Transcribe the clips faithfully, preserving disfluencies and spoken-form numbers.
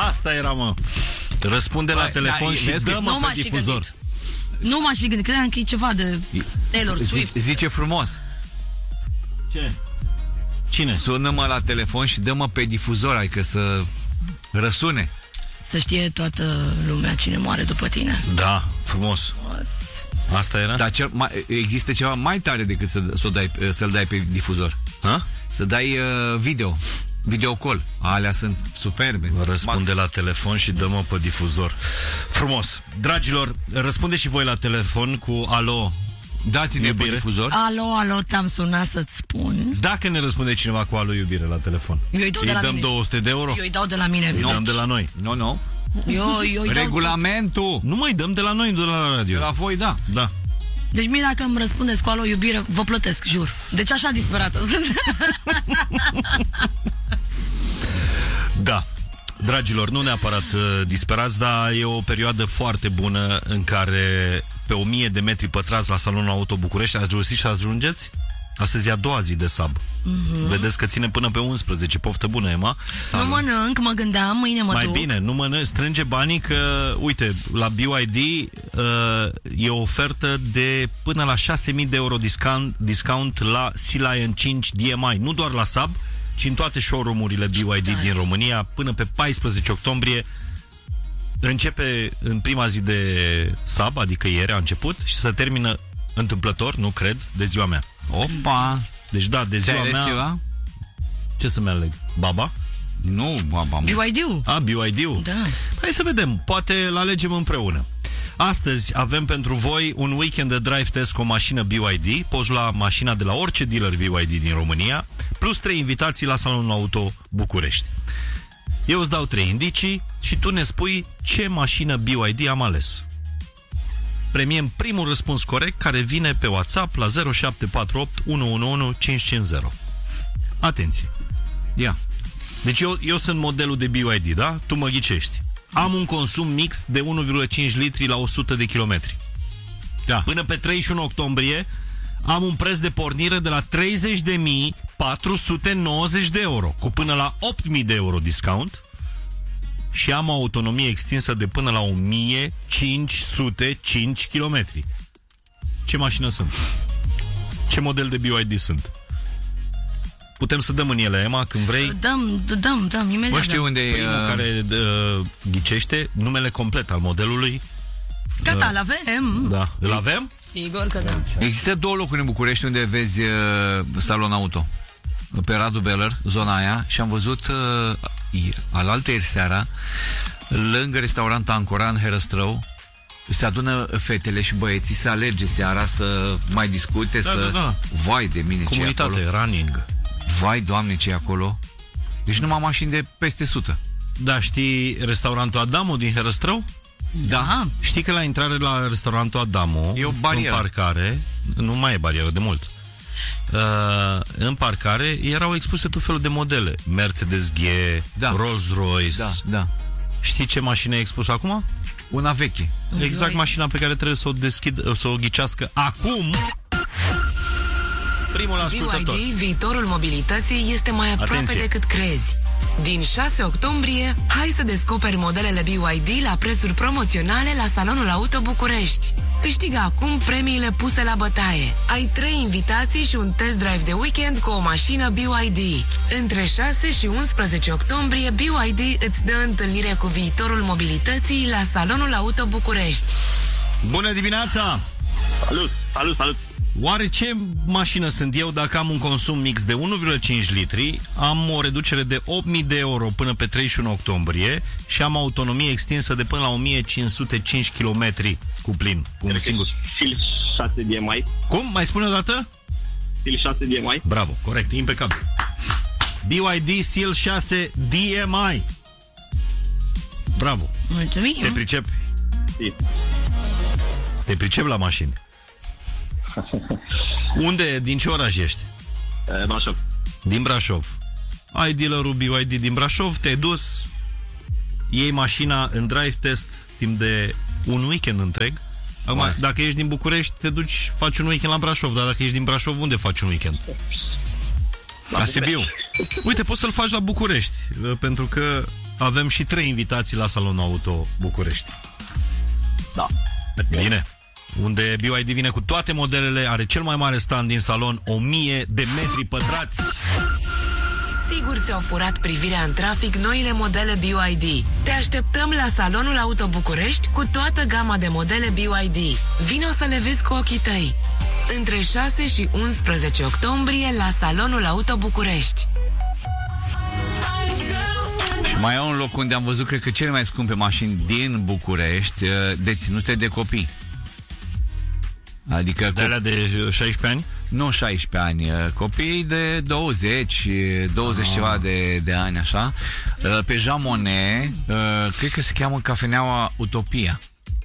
Asta era, mă. Răspunde la telefon și dă-mă pe difuzor. Nu m-aș fi gândit, credeam că e ceva de Taylor Swift. Zice frumos. Ce? Cine? Sună-mă la telefon și dă-mă pe difuzor, adică să răsune. Să știe toată lumea cine moare după tine. Da, frumos. Asta era? Dar cel, mai, există ceva mai tare decât să, să dai, să-l dai pe difuzor. Ha? Să dai uh, video. Video call. Alea sunt superbe. Răspunde la telefon și dă-mă pe difuzor. Frumos. Dragilor, răspunde și voi la telefon cu alo. Dați-ne pe difuzor. Alo, alo, te-am sunat să-ți spun. Dacă ne răspunde cineva cu alo iubire la telefon, eu îi dau de la dăm mine. două sute de euro? Eu îi dau de la mine. Îi dăm de la noi. Nu, nu. Eu, eu îi Regulamentul. Nu mai dăm de la noi, nu de la radio. De la voi, da. Da. Deci mie dacă îmi răspundeți cu alo iubire, vă plătesc, jur. Deci așa disperată sunt. Da. Dragilor, nu neapărat uh, disperați, dar e o perioadă foarte bună în care pe o mie de metri pătrați la salonul Auto București ați reușit și ajungeți? Astăzi e a doua zi de sab. Mm-hmm. Vedeți că ține până pe unsprezece. Poftă bună, Emma. Nu mănânc, mă gândeam, mâine mă Mai duc. bine, nu mănânc, strânge banii că, uite, la B Y D uh, e o ofertă de până la șase mii de euro discount, discount la Sea Lion cinci D M I. Nu doar la sab, ci în toate showroom-urile B Y D din România, până pe paisprezece octombrie. Începe în prima zi de sab, adică ieri a început, și se termină întâmplător, nu cred, de ziua mea. Opa! Deci da, de ziua mea... Ceva? Ce să-mi aleg? Baba? Nu, baba. B Y D-ul. A, B Y D-ul? Da. Hai să vedem, poate îl alegem împreună. Astăzi avem pentru voi un weekend de drive test cu o mașină B Y D. Poți lua mașina de la orice dealer B Y D din România, plus trei invitații la salonul Auto București. Eu îți dau trei indicii și tu ne spui ce mașină B Y D am ales. Premiem primul răspuns corect, care vine pe WhatsApp la zero șapte patru opt unu unu unu cinci cinci zero. Atenție. Ia. Deci eu, eu sunt modelul de B Y D, da? Tu mă ghicești. Am un consum mix de unu virgulă cinci litri la o sută de kilometri. Da. Până pe treizeci și unu octombrie am un preț de pornire de la treizeci de mii patru sute nouăzeci de euro, cu până la opt mii de euro discount, și am o autonomie extinsă de până la o mie cinci sute cinci kilometri. Ce mașină sunt? Ce model de B Y D sunt? Putem să dăm în ele, Emma, când vrei. Dăm, dăm, dăm, imediat. Mă știu unde e... Primul uh... care uh, ghicește numele complet al modelului. Gata, uh, îl avem. Da, îl avem? Sigur că da. Există două locuri în București unde vezi uh, salon auto. Pe Radu Beller, zona aia, și am văzut uh, alaltă ieri seara, lângă restaurant Ancora în Herăstrău, se adună fetele și băieții să alerge seara, să mai discute, da, să... Da, da. Vai de mine, ce e acolo. Comunitate, running. Vai, Doamne, ce e acolo. Deci numai mașini de peste sută. Da, știi restaurantul Adamo din Herăstrău? Da. Știi că la intrare la restaurantul Adamo, e o barieră. În parcare, nu mai e barieră de mult. Uh, în parcare erau expuse tot felul de modele. Mercedes-G, da. Rolls-Royce. Da, da. Știi ce mașină e expusă acum? Una veche. Exact mașina pe care trebuie să o deschid, să o ghicească acum. Primul ascultător. B Y D, viitorul mobilității este mai aproape Atenție. decât crezi. Din șase octombrie, hai să descoperi modelele B Y D la prețuri promoționale la Salonul Auto București. Câștigă acum premiile puse la bătaie. Ai trei invitații și un test drive de weekend cu o mașină B Y D. Între șase și unsprezece octombrie, B Y D îți dă întâlnire cu viitorul mobilității la Salonul Auto București. Bună dimineața! Salut, salut, salut! Oare ce mașină sunt eu dacă am un consum mix de unu virgulă cinci litri, am o reducere de opt mii de euro până pe treizeci și unu octombrie și am autonomie extinsă de până la o mie cinci sute cinci kilometri cu plin, cu un singur. Seal șase D M I. Cum? Mai spune o dată? Seal șase D M I. Bravo, corect, impecabil. B Y D Seal șase D M I. Bravo. Mulțumim. Te pricepi? Si. Te pricep la mașini. Unde, din ce oraș ești? Brașov. Din Brașov. Ai dealerul B Y D din Brașov, te-ai dus, iei mașina în drive test timp de un weekend întreg. Acum, Mai. dacă ești din București, te duci, faci un weekend la Brașov, dar dacă ești din Brașov, unde faci un weekend? La, la Sibiu. Uite, poți să-l faci la București, pentru că avem și trei invitații la Salonul Auto București. Da. Bine. Unde B Y D vine cu toate modelele, are cel mai mare stand din salon, o mie de metri pătrați. Sigur ți-au furat privirea în trafic noile modele B Y D. Te așteptăm la Salonul Auto București cu toată gama de modele B Y D. Vino să le vezi cu ochii tăi. Între șase și unsprezece octombrie la Salonul Auto București. Și mai e un loc unde am văzut, cred că cele mai scumpe mașini din București, deținute de copii. Adică de alea de șaisprezece ani? Nu șaisprezece ani, copii de douăzeci, douăzeci ah. ceva de, de ani, așa. Pe Jean Monnet, cred că se cheamă Cafeneaua Utopia.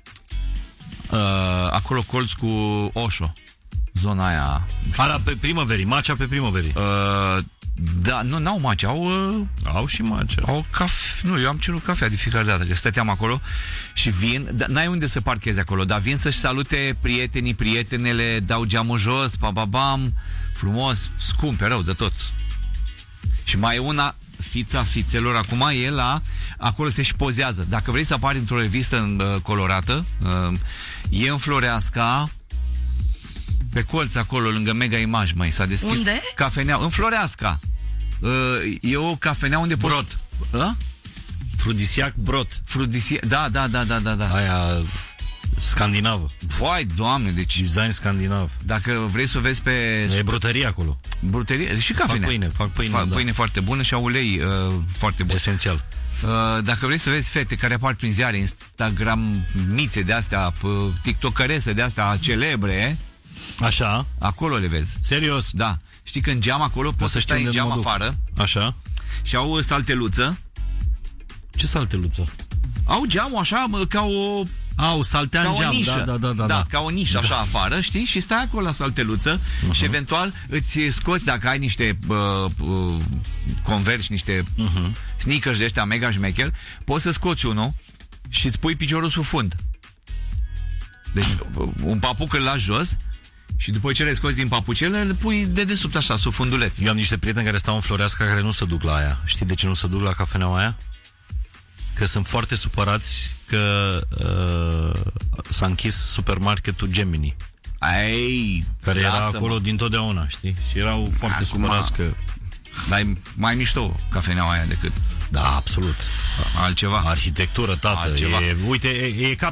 Acolo colț cu Oșo. Zona aia. Ala pe primăverii, Macea pe primăverii. Uh, da, nu, n-au Macea, au... Uh, au și Macea. Au cafe, nu, eu am cerut cafea de fiecare dată, că stăteam acolo și vin, da, n-ai unde să parchezi acolo, dar vin să-și salute prietenii, prietenele, dau geamul jos, bababam, frumos, scumpe, rău de tot. Și mai e una, fița fițelor, acum e la, acolo se și pozează. Dacă vrei să apari într-o revistă uh, colorată, uh, e în Floreasca, pe colț acolo, lângă Mega Image, mai s-a deschis. Unde? Cafenea, în Floreasca. Uh, e o cafenea unde poți... Brot. Uh? Frudisiac Brot. Frudisiac, da, da, da, da, da, da. Aia scandinavă. Vai, Doamne, deci... Design scandinav. Dacă vrei să o vezi pe... E brutărie acolo. Brutărie, și cafenea. Fac pâine, fac pâine, fac da. pâine foarte bună și au ulei uh, foarte bun. Esențial. Uh, dacă vrei să vezi fete care apar prin ziare, Instagram, mițe de astea, tiktokărese de astea celebre, așa, acolo le vezi. Serios? Da. Știi că în geam acolo poți să stai în geam afară. Așa. Și au salteluță. Ce salteluță? Au geamul așa ca o... Au saltea în geam, nișă. Da, da, da, da, da, da. ca o nișă așa da. afară, știi? Și stai acolo la salteluță uh-huh. și eventual îți scoți, dacă ai niște uh, uh, Converse, niște uh-huh. sneakers de ăștia mega șmecher, poți să scoți unul și îți pui piciorul sub fund. Deci un papuc îl lași jos și după ce le scoți din papucele, îl pui de desubt așa, sub funduleț. Eu am niște prieteni care stau în Floreasca care nu se duc la aia. Știi de ce nu se duc la cafeneaua aia? Că sunt foarte supărați că uh, s-a închis supermarketul Gemini. Ai, care era acolo dintotdeauna, știi? Și erau foarte Acum, supărați că... Dar e mai mișto cafeneaua aia decât... Da, absolut. Altceva. Arhitectură, tată. Altceva. E, uite, e, e ca